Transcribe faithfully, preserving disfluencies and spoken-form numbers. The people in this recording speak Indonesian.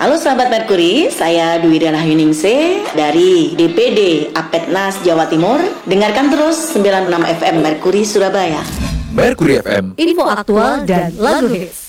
Halo sahabat Merkuri, saya Dwi Riana Yuningse dari D P D Apetnas Jawa Timur. Dengarkan terus sembilan puluh enam F M Merkuri Surabaya. Merkuri F M, info aktual dan lagu hits.